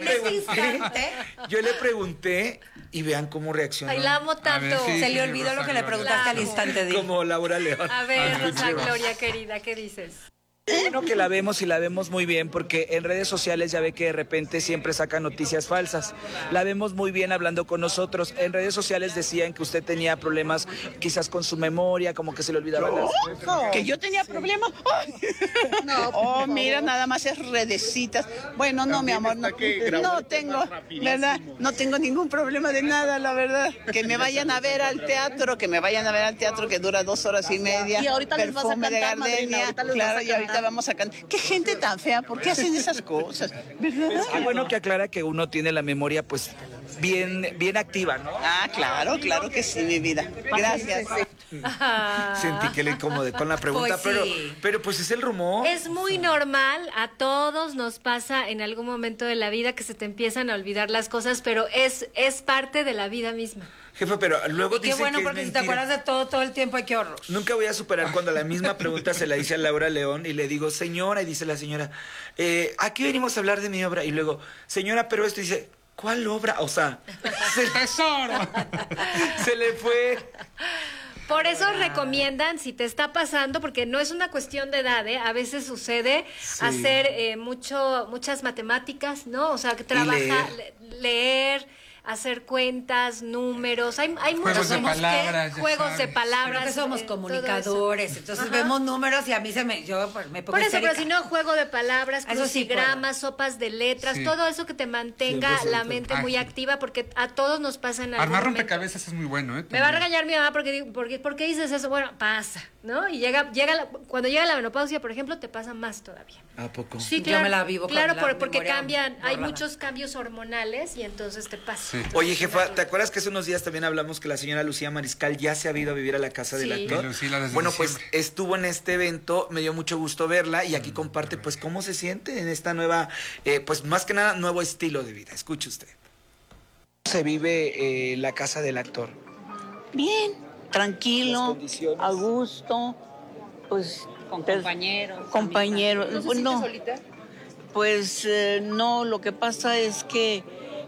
yo le pregunté y vean cómo reaccionó. Ay, la amo tanto. Sí, Se le sí, olvidó Rosa lo que le Gloria. preguntaste al instante. Di. Como Laura León. A ver, Rosa Gloria, querida, ¿qué dices? Bueno, que la vemos y la vemos muy bien porque en redes sociales ya ve que de repente siempre sacan noticias falsas. La vemos muy bien hablando con nosotros. En redes sociales decían que usted tenía problemas quizás con su memoria, como que se le olvidaban las cosas. ¿Que yo tenía problemas? Oh, mira, nada más es redecitas. Bueno, no, mi amor, no tengo, ¿verdad? No tengo ningún problema de nada, la verdad. Que me vayan a ver al teatro, que dura 2 horas y media. Y ahorita les vas a Perfume de cantar, madrina, gardenia, ahorita les vas claro, a y ahorita vamos a cantar. Qué gente tan fea, ¿por qué hacen esas cosas? ¿Verdad? Qué bueno que aclara que uno tiene la memoria pues bien activa, ¿no? Ah, claro que sí, mi vida. Gracias. Sentí que le incomodé con la pregunta, Pues pero, sí. pero pues es el rumor. Es muy normal, a todos nos pasa en algún momento de la vida que se te empiezan a olvidar las cosas, pero es parte de la vida misma. Jefe, pero luego Qué dicen bueno, que es porque si te mentira. acuerdas de todo el tiempo, ay, qué horror. Nunca voy a superar cuando la misma pregunta se la hice a Laura León y le digo, señora, y dice la señora, aquí venimos a hablar de mi obra. Y luego, señora, pero esto, y dice, ¿cuál obra? O sea, ¡Tesoro! se le fue. Por eso recomiendan, si te está pasando, porque no es una cuestión de edad, ¿eh? A veces sucede hacer muchas matemáticas, ¿no? O sea, que trabaja, leer, hacer cuentas, números, hay muchos de palabras, ya juegos de sabes. palabras. Creo que somos todo comunicadores, eso. entonces Ajá. vemos números y a mí yo pues, me pongo Por eso, pero histérica. si no, juego de palabras, Eso sí crucigramas, sopas de letras, Sí. todo eso que te mantenga 100%. la mente muy activa, porque a todos nos pasa en algún Armar momento. rompecabezas es muy bueno, ¿eh? Me va a También. regañar mi mamá ¿por qué dices eso? Bueno, pasa, ¿no? Y cuando llega la menopausia, por ejemplo, te pasa más todavía. ¿A poco? Sí, Yo claro. me la vivo con Claro, la porque memoria cambian, hay borrada. muchos cambios hormonales y entonces te pasa. Sí. Entonces, Oye, jefa, ¿te imagínate. acuerdas que hace unos días también hablamos que la señora Lucía Mariscal ya se ha ido a vivir a la casa del Sí. actor? Y Lucila desde Bueno, pues diciembre. estuvo en este evento, me dio mucho gusto verla y aquí comparte pues cómo se siente en esta nueva, pues más que nada, nuevo estilo de vida. Escuche usted. ¿Cómo se vive la casa del actor? Bien, Las tranquilo, condiciones. a gusto, pues... Con compañeros. Compañeros. No, pues no, lo que pasa es que,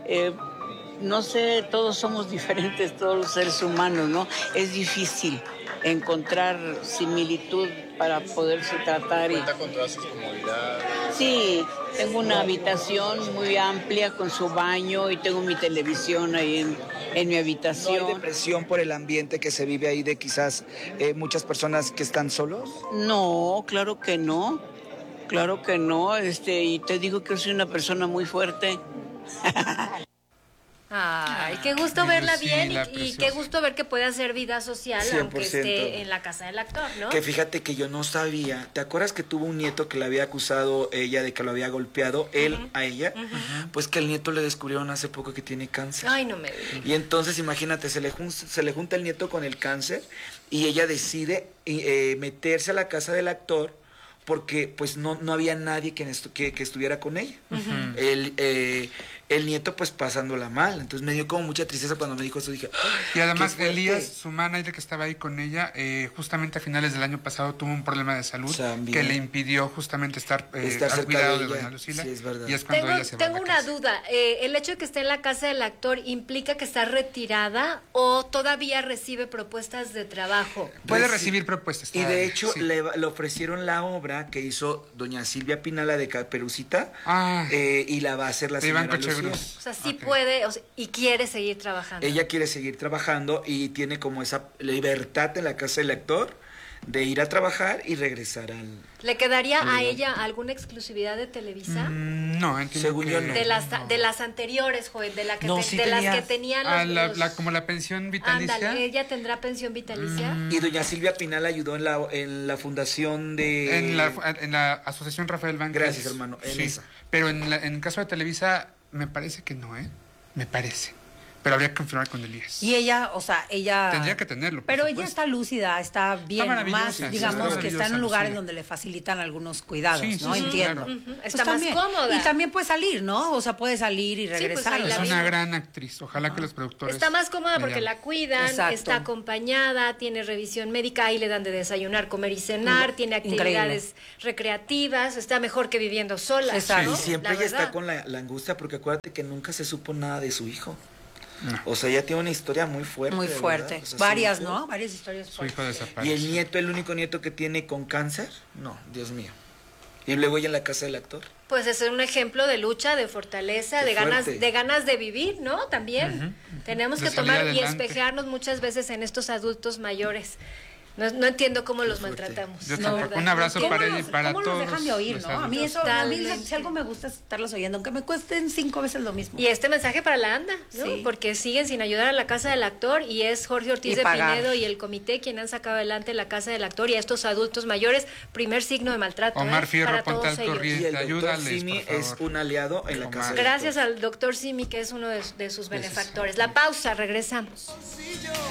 no sé, todos somos diferentes, todos los seres humanos, ¿no? Es difícil encontrar similitud para poderse tratar. ¿Cuenta con todas sus comodidades? Sí, tengo una habitación muy amplia con su baño y tengo mi televisión ahí en mi ¿No hay habitación. depresión por el ambiente que se vive ahí de quizás muchas personas que están solos? No, claro que no. Claro que no, y te digo que soy una persona muy fuerte. Ay, qué gusto mi verla Lucila, bien y preciosa. qué gusto ver que puede hacer vida social 100%. aunque esté en la casa del actor, ¿no? Que fíjate que yo no sabía. ¿Te acuerdas que tuvo un nieto que le había acusado ella de que lo había golpeado, él a ella? Pues que el nieto le descubrieron hace poco que tiene cáncer. Ay, no me digas. Y entonces, imagínate, se le junta el nieto con el cáncer y ella decide meterse a la casa del actor porque pues no había nadie que estuviera con ella. El nieto pues pasándola mal. Entonces me dio como mucha tristeza cuando me dijo eso. Dije, ¡ay, Y además, qué fuerte! Elías, su manager que estaba ahí con ella, justamente a finales del año pasado tuvo un problema de salud También. que le impidió justamente estar Estar al cerca cuidado de de ella. doña Lucila. Sí, es verdad. Y es cuando ella se va a Tengo la una casa. duda. ¿El hecho de que esté en la casa del actor implica que está retirada o todavía recibe propuestas de trabajo? Puede Reci- recibir propuestas. Y de todavía, hecho sí. le ofrecieron la obra que hizo doña Silvia Pinala de Caperucita Ah. y la va a hacer la De Iván señora Lucía. Cochegros. O sea, sí Ok. puede y quiere seguir trabajando. Ella quiere seguir trabajando y tiene como esa libertad en la casa del actor de ir a trabajar y regresar al... ¿Le quedaría a ella alguna exclusividad de Televisa? No, entiendo Según que... yo no. De las anteriores, joven, de No, sí de las tenía. que tenían Ah, los... como la pensión vitalicia. Ándale, ¿ella tendrá pensión vitalicia? Y doña Silvia Pinal ayudó en la fundación de... En la Asociación Rafael Banquez. Gracias, hermano, en Sí, esa. pero en el caso de Televisa, me parece que no, ¿eh? Me parece. Pero habría que confirmar con Elías. Y ella, o sea, ella... Tendría que tenerlo, por Pero ella supuesto. está lúcida, está bien, maravillosa, más, sí, digamos, está que está en un lugar en maravillosa, donde le facilitan algunos cuidados, Sí, sí, ¿no? sí, Entiendo. claro. Pues Está más también. cómoda. Y también puede salir, ¿no? O sea, puede salir y pues, regresar. ahí la Es ¿no? vi. una gran actriz. Ojalá que los productores... Está más cómoda porque llamen. la cuidan, Exacto. está acompañada, tiene revisión médica, ahí le dan de desayunar, comer y cenar, tiene actividades recreativas, está mejor que viviendo sola. Exacto. ¿no? Y siempre La ella está verdad. con la angustia porque acuérdate que nunca se supo nada de su hijo. No. O sea, ella tiene una historia muy fuerte. Muy de fuerte. verdad. O sea, Varias, su hijo- ¿no? Varias historias Su hijo fuertes. Y desapareció. el nieto, el único nieto que tiene con cáncer, no, Dios mío. Y luego ella en la casa del actor. Pues es un ejemplo de lucha, de fortaleza, Qué de ganas, fuerte. de ganas de vivir, ¿no? También tenemos De que salir tomar y adelante. espejearnos muchas veces en estos adultos mayores. No entiendo cómo los fuerte. maltratamos. Yo la tampoco. verdad. Un abrazo ¿Qué para no? ella y para ¿Cómo todos. nos dejan de oír, los no? A mí adultos. eso, a mí Totalmente. si algo me gusta es estarlos oyendo, aunque me cuesten 5 veces lo mismo. Y este mensaje para la ANDA, ¿no? Sí. Porque siguen sin ayudar a la Casa del Actor y es Jorge Ortiz Y de pagar. Pinedo y el comité quien han sacado adelante la Casa del Actor y a estos adultos mayores, primer signo de maltrato. Omar ¿eh? Fierro, Para ponte todos al ellos. corriente. Y el doctor ayúdales, Simi por favor. es un aliado en la Omar. casa del Gracias actor. al doctor Simi, que es uno de sus benefactores. La pausa, regresamos. Bolsillo.